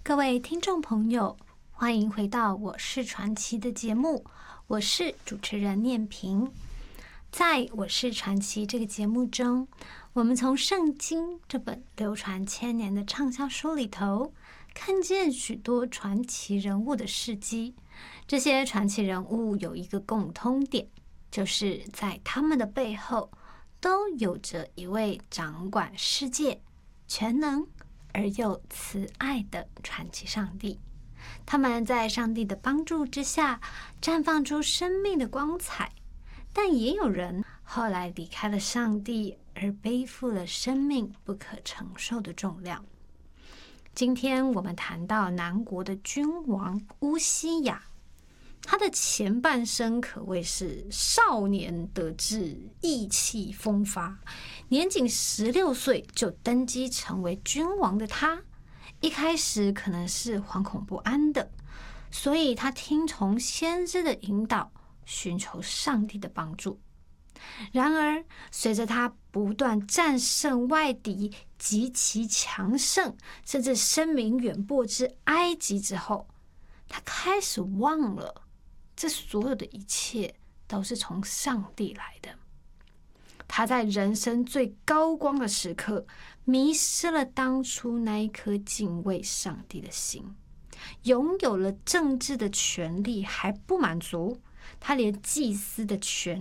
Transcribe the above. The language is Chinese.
各位听众朋友，欢迎回到我是传奇的节目，我是主持人念萍。在我是传奇这个节目中，我们从圣经这本流传千年的畅销书里头，看见许多传奇人物的事迹。这些传奇人物有一个共通点，就是在他们的背后都有着一位掌管世界、全能而又慈爱的传奇上帝。他们在上帝的帮助之下绽放出生命的光彩，但也有人后来离开了上帝，而背负了生命不可承受的重量。今天我们谈到南国的君王乌西雅，他的前半生可谓是少年得志，意气风发，年仅16岁就登基成为君王的他，一开始可能是惶恐不安的，所以他听从先知的引导，寻求上帝的帮助。然而，随着他不断战胜外敌，极其强盛，甚至声名远播至埃及之后，他开始忘了这所有的一切都是从上帝来的。他在人生最高光的时刻，迷失了当初那一颗敬畏上帝的心。拥有了政治的权利还不满足，他连祭司的权